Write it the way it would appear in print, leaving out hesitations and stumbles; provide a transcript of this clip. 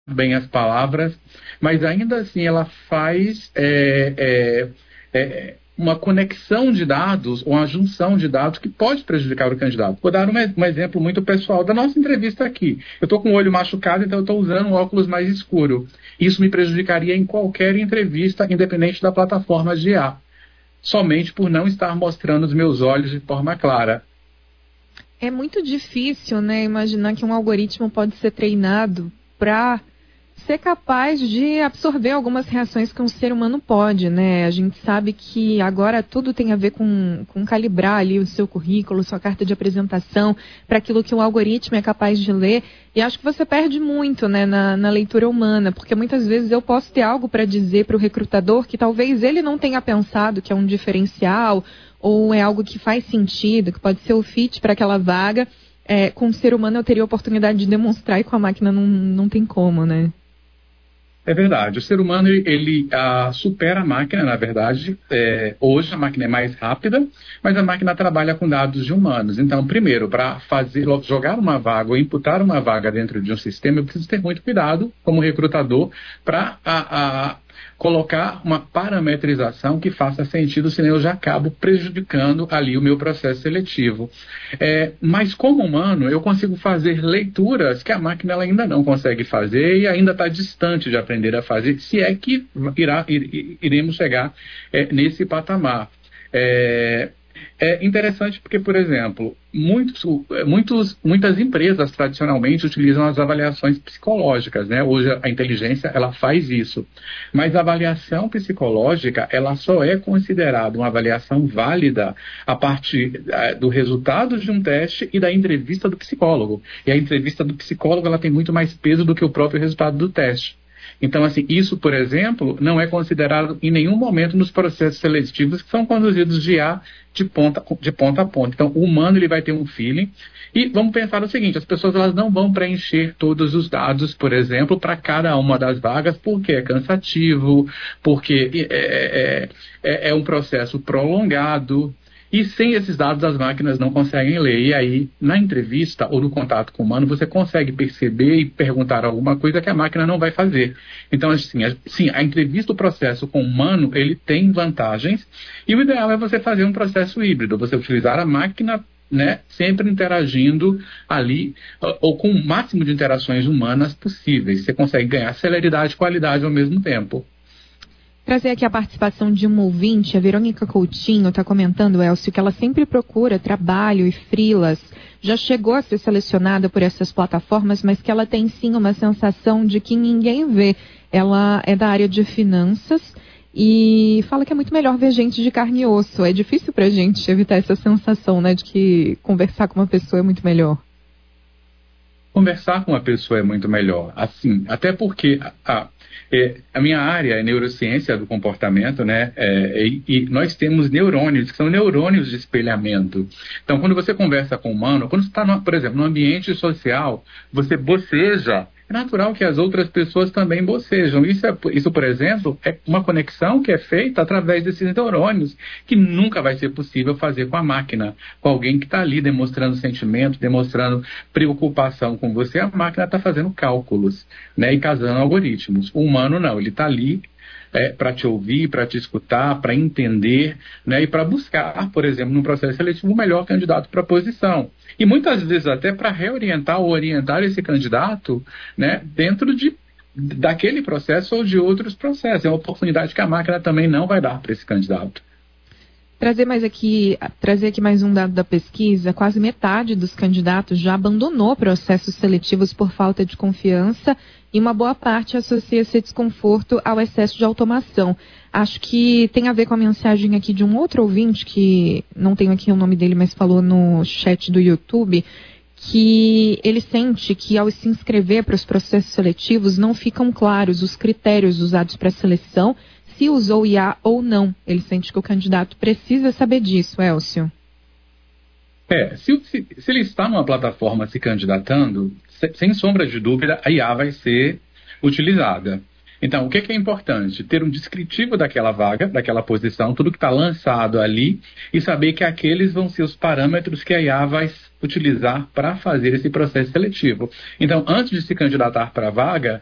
bem as palavras, mas ainda assim ela faz uma conexão de dados ou uma junção de dados que pode prejudicar o candidato. Vou dar um exemplo muito pessoal da nossa entrevista aqui. Eu estou com o olho machucado, então eu estou usando um óculos mais escuro. Isso me prejudicaria em qualquer entrevista, independente da plataforma de IA, somente por não estar mostrando os meus olhos de forma clara. É muito difícil, né, imaginar que um algoritmo pode ser treinado para ser capaz de absorver algumas reações que um ser humano pode, né? A gente sabe que agora tudo tem a ver com calibrar ali o seu currículo, sua carta de apresentação, para aquilo que um algoritmo é capaz de ler. E acho que você perde muito, né, na leitura humana, porque muitas vezes eu posso ter algo para dizer para o recrutador que talvez ele não tenha pensado que é um diferencial, ou é algo que faz sentido, que pode ser o fit para aquela vaga. Com o ser humano eu teria a oportunidade de demonstrar e com a máquina não tem como, né? É verdade, o ser humano ele supera a máquina, na verdade. Hoje a máquina é mais rápida, mas a máquina trabalha com dados de humanos. Então, primeiro, para jogar uma vaga ou imputar uma vaga dentro de um sistema, eu preciso ter muito cuidado como recrutador para colocar uma parametrização que faça sentido, senão eu já acabo prejudicando ali o meu processo seletivo. Mas como humano, eu consigo fazer leituras que a máquina ela ainda não consegue fazer e ainda está distante de aprender a fazer, se é que iremos chegar nesse patamar. É interessante porque, por exemplo, muitas empresas tradicionalmente utilizam as avaliações psicológicas, né? Hoje a inteligência ela faz isso, mas a avaliação psicológica ela só é considerada uma avaliação válida a partir do resultado de um teste e da entrevista do psicólogo. E a entrevista do psicólogo ela tem muito mais peso do que o próprio resultado do teste. Então, assim, isso, por exemplo, não é considerado em nenhum momento nos processos seletivos que são conduzidos de IA de ponta a ponta. Então, o humano ele vai ter um feeling. E vamos pensar o seguinte, as pessoas elas não vão preencher todos os dados, por exemplo, para cada uma das vagas, porque é cansativo, porque é um processo prolongado. E sem esses dados as máquinas não conseguem ler. E aí, na entrevista ou no contato com o humano, você consegue perceber e perguntar alguma coisa que a máquina não vai fazer. Então, assim, sim, a entrevista, o processo com o humano, ele tem vantagens. E o ideal é você fazer um processo híbrido, você utilizar a máquina, né, sempre interagindo ali, ou com o máximo de interações humanas possíveis. Você consegue ganhar celeridade e qualidade ao mesmo tempo. Trazer aqui a participação de uma ouvinte, a Verônica Coutinho está comentando, Elcio, que ela sempre procura trabalho e freelas. Já chegou a ser selecionada por essas plataformas, mas que ela tem sim uma sensação de que ninguém vê. Ela é da área de finanças e fala que é muito melhor ver gente de carne e osso. É difícil para a gente evitar essa sensação, né, de que conversar com uma pessoa é muito melhor. Conversar com uma pessoa é muito melhor, assim, até porque a minha área é neurociência do comportamento, né? E nós temos neurônios, que são neurônios de espelhamento. Então, quando você conversa com o humano, quando você está, por exemplo, no ambiente social, você boceja, é natural que as outras pessoas também bocejam. Isso, por exemplo, é uma conexão que é feita através desses neurônios, que nunca vai ser possível fazer com a máquina, com alguém que está ali demonstrando sentimento, demonstrando preocupação com você. A máquina está fazendo cálculos, né, e casando algoritmos. O humano não, ele está ali para te ouvir, para te escutar, para entender, né, e para buscar, por exemplo, no processo seletivo, o melhor candidato para a posição. E muitas vezes até para reorientar ou orientar esse candidato, né, dentro daquele processo ou de outros processos. É uma oportunidade que a máquina também não vai dar para esse candidato. Trazer aqui mais um dado da pesquisa, quase metade dos candidatos já abandonou processos seletivos por falta de confiança e uma boa parte associa esse desconforto ao excesso de automação. Acho que tem a ver com a mensagem aqui de um outro ouvinte, que não tenho aqui o nome dele, mas falou no chat do YouTube, que ele sente que ao se inscrever para os processos seletivos não ficam claros os critérios usados para a seleção, se usou IA ou não. Ele sente que o candidato precisa saber disso, Elcio. Se ele está numa plataforma se candidatando, sem sombra de dúvida, a IA vai ser utilizada. Então, o que é importante? Ter um descritivo daquela vaga, daquela posição, tudo que está lançado ali, e saber que aqueles vão ser os parâmetros que a IA vai utilizar para fazer esse processo seletivo. Então, antes de se candidatar para a vaga,